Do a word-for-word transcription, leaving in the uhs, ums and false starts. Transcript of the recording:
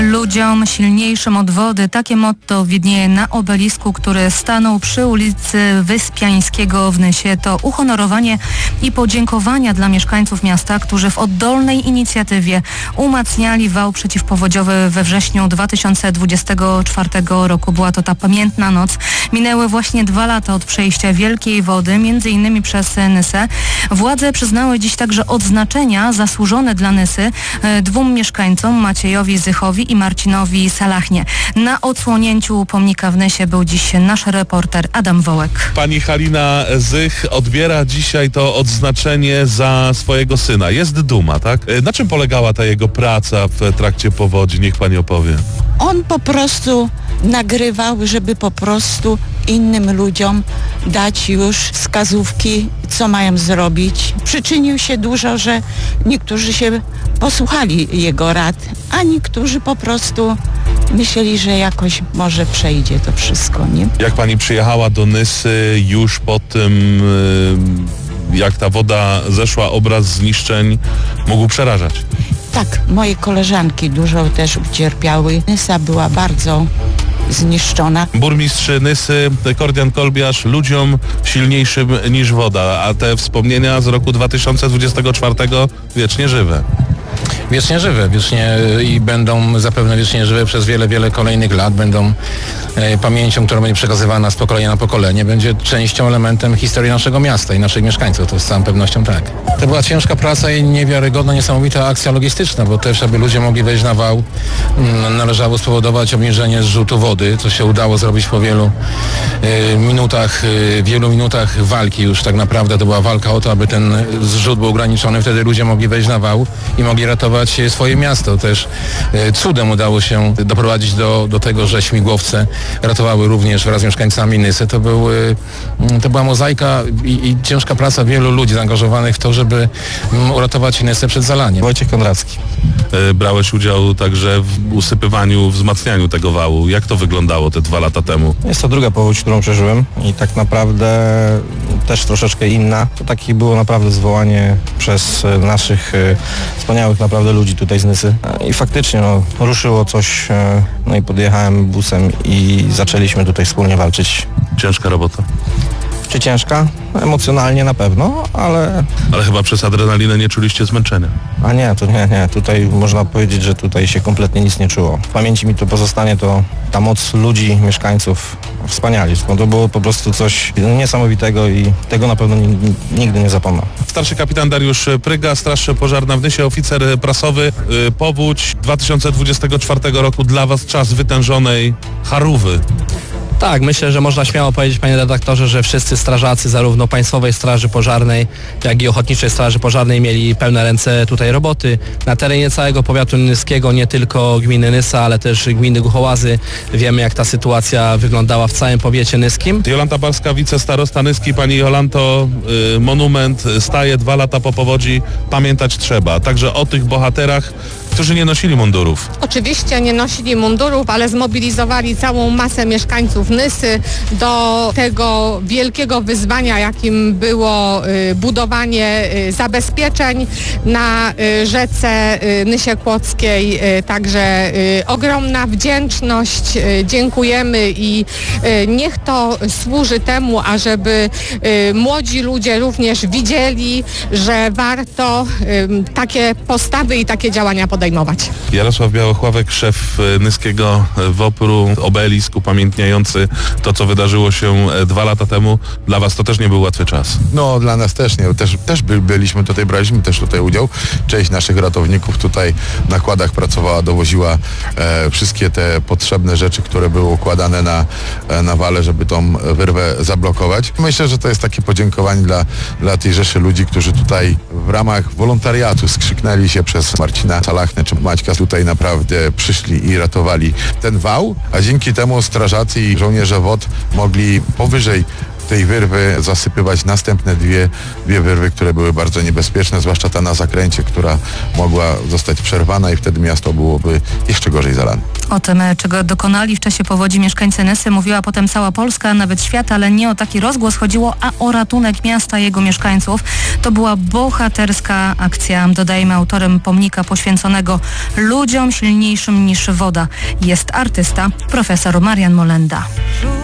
Ludziom silniejszym od wody. Takie motto widnieje na obelisku, który stanął przy ulicy Wyspiańskiego w Nysie. To uhonorowanie i podziękowania dla mieszkańców miasta, którzy w oddolnej inicjatywie umacniali wał przeciwpowodziowy we wrześniu dwa tysiące dwudziestego czwartego roku. Była to ta pamiętna noc. Minęły właśnie dwa lata od przejścia wielkiej wody, między innymi przez Nysę. Władze przyznały dziś także odznaczenia zasłużone dla Nysy dwóm mieszkańcom, Maciejowi Zychowi i Marcinowi Salachnie. Na odsłonięciu pomnika w Nysie był dziś nasz reporter Adam Wołek. Pani Halina Zych odbiera dzisiaj to odznaczenie za swojego syna. Jest duma, tak? Na czym polegała ta jego praca w trakcie powodzi? Niech pani opowie. On po prostu nagrywał, żeby po prostu innym ludziom dać już wskazówki, co mają zrobić. Przyczynił się dużo, że niektórzy się posłuchali jego rad, a niektórzy po prostu myśleli, że jakoś może przejdzie to wszystko, nie? Jak pani przyjechała do Nysy już po tym, jak ta woda zeszła, obraz zniszczeń mógł przerażać? Tak, moje koleżanki dużo też ucierpiały. Nysa była bardzo zniszczona. Burmistrz Nysy, Kordian Kolbiarz, ludziom silniejszym niż woda, a te wspomnienia z roku dwa tysiące dwudziestego czwartego wiecznie żywe. Wiecznie żywe, wiecznie i będą zapewne wiecznie żywe przez wiele, wiele kolejnych lat, będą e, pamięcią, która będzie przekazywana z pokolenia na pokolenie, będzie częścią, elementem historii naszego miasta i naszych mieszkańców, to z całą pewnością tak. To była ciężka praca i niewiarygodna, niesamowita akcja logistyczna, bo też, aby ludzie mogli wejść na wał, m, należało spowodować obniżenie zrzutu wody, co się udało zrobić po wielu e, minutach, e, wielu minutach walki już tak naprawdę. To była walka o to, aby ten zrzut był ograniczony, wtedy ludzie mogli wejść na wał i mogli ratować swoje miasto. Też e, cudem udało się doprowadzić do, do tego, że śmigłowce ratowały również wraz z mieszkańcami Nysy. To, był, e, to była mozaika i, i ciężka praca wielu ludzi zaangażowanych w to, żeby m, uratować Nysę przed zalaniem. Wojciech Konracki. E, brałeś udział także w usypywaniu, wzmacnianiu tego wału. Jak to wyglądało te dwa lata temu? Jest to druga powódź, którą przeżyłem i tak naprawdę też troszeczkę inna. To takie było naprawdę zwołanie przez naszych e, wspaniałych naprawdę ludzi tutaj z Nysy. I faktycznie no, ruszyło coś, no i podjechałem busem i zaczęliśmy tutaj wspólnie walczyć. Ciężka robota. Czy ciężka? Emocjonalnie na pewno, ale... Ale chyba przez adrenalinę nie czuliście zmęczenia. A nie, to nie, nie. Tutaj można powiedzieć, że tutaj się kompletnie nic nie czuło. W pamięci mi to pozostanie to ta moc ludzi, mieszkańców. Wspaniali. To było po prostu coś niesamowitego i tego na pewno nigdy nie zapomnę. Starszy kapitan Dariusz Pryga, Straż Pożarna w Nysie, oficer prasowy. Powódź dwa tysiące dwudziestego czwartego roku dla Was czas wytężonej Harówy. Tak, myślę, że można śmiało powiedzieć, panie redaktorze, że wszyscy strażacy zarówno Państwowej Straży Pożarnej, jak i Ochotniczej Straży Pożarnej mieli pełne ręce tutaj roboty. Na terenie całego powiatu nyskiego, nie tylko gminy Nysa, ale też gminy Głuchołazy. Wiemy, jak ta sytuacja wyglądała w całym powiecie nyskim. Jolanta Barska, wicestarosta Nyski. Pani Jolanto, y, monument staje dwa lata po powodzi. Pamiętać trzeba. Także o tych bohaterach, którzy nie nosili mundurów. Oczywiście nie nosili mundurów, ale zmobilizowali całą masę mieszkańców Nysy do tego wielkiego wyzwania, jakim było y, budowanie y, zabezpieczeń na y, rzece y, Nysie Kłodzkiej. Y, także y, ogromna wdzięczność, y, dziękujemy i y, niech to służy temu, ażeby y, młodzi ludzie również widzieli, że warto y, takie postawy i takie działania podejmować. Jarosław Białochławek, szef Nyskiego W O P R-u, obelisk upamiętniający to, co wydarzyło się dwa lata temu. Dla Was to też nie był łatwy czas. No, dla nas też nie. Też, też by, byliśmy tutaj, braliśmy też tutaj udział. Część naszych ratowników tutaj na kładach pracowała, dowoziła e, wszystkie te potrzebne rzeczy, które były układane na, e, na wale, żeby tą wyrwę zablokować. Myślę, że to jest takie podziękowanie dla, dla tej rzeszy ludzi, którzy tutaj w ramach wolontariatu skrzyknęli się przez Marcina Salachnę czy Maćka, tutaj naprawdę przyszli i ratowali ten wał, a dzięki temu strażacy i żołnierze W O T mogli powyżej tej wyrwy zasypywać następne dwie, dwie wyrwy, które były bardzo niebezpieczne, zwłaszcza ta na zakręcie, która mogła zostać przerwana i wtedy miasto byłoby jeszcze gorzej zalane. O tym, czego dokonali w czasie powodzi mieszkańcy Nysy, mówiła potem cała Polska, a nawet świat, ale nie o taki rozgłos chodziło, a o ratunek miasta i jego mieszkańców. To była bohaterska akcja. Dodajmy, autorem pomnika poświęconego ludziom silniejszym niż woda jest artysta profesor Marian Molenda.